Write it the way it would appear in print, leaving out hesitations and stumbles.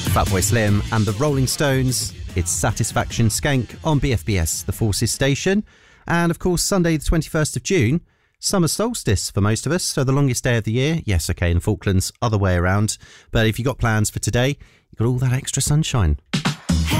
Fatboy Slim and the Rolling Stones. It's Satisfaction Skank on BFBS, the Forces station. And of course, Sunday the 21st of June, summer solstice for most of us, so the longest day of the year. Yes, okay, in the Falklands, other way around. But if you've got plans for today, you've got all that extra sunshine.